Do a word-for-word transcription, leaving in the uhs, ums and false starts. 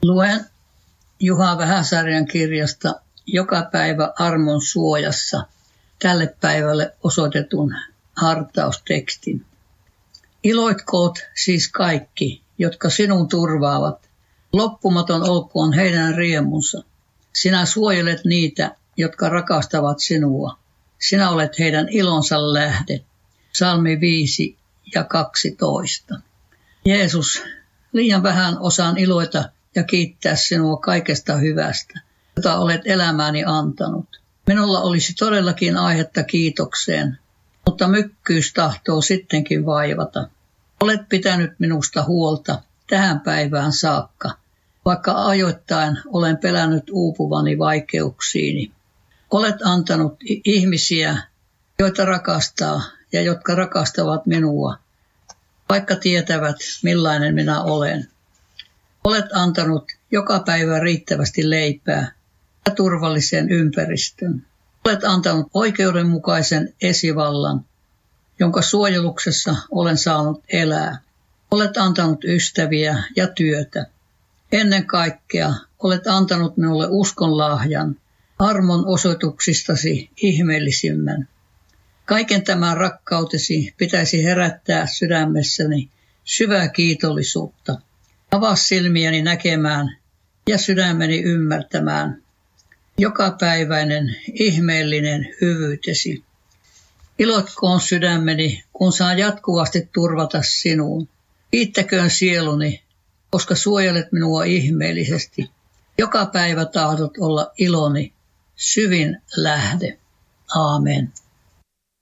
Luen Juha Vähäsarjan kirjasta Joka päivä armon suojassa tälle päivälle osoitetun hartaustekstin. Iloitkoot siis kaikki, jotka sinun turvaavat. Loppumaton olkoon heidän riemunsa. Sinä suojelet niitä, jotka rakastavat sinua. Sinä olet heidän ilonsa lähde. Psalmi viisi ja kaksitoista. Jeesus, liian vähän osaan iloita ja kiittää sinua kaikesta hyvästä, jota olet elämääni antanut. Minulla olisi todellakin aihetta kiitokseen, mutta mykkyys tahtoo sittenkin vaivata. Olet pitänyt minusta huolta tähän päivään saakka, vaikka ajoittain olen pelännyt uupuvani vaikeuksiini. Olet antanut ihmisiä, joita rakastaa ja jotka rakastavat minua, vaikka tietävät millainen minä olen. Olet antanut joka päivä riittävästi leipää ja turvallisen ympäristön. Olet antanut oikeudenmukaisen esivallan, jonka suojeluksessa olen saanut elää. Olet antanut ystäviä ja työtä. Ennen kaikkea olet antanut minulle uskon lahjan, armon osoituksistasi ihmeellisimmän. Kaiken tämän rakkautesi pitäisi herättää sydämessäni syvää kiitollisuutta. Avaa silmiäni näkemään ja sydämeni ymmärtämään jokapäiväinen ihmeellinen hyvyytesi. Ilotkoon sydämeni, kun saan jatkuvasti turvata sinuun. Kiittäköön sieluni, koska suojelet minua ihmeellisesti. Joka päivä tahdot olla iloni, syvin lähde. Aamen.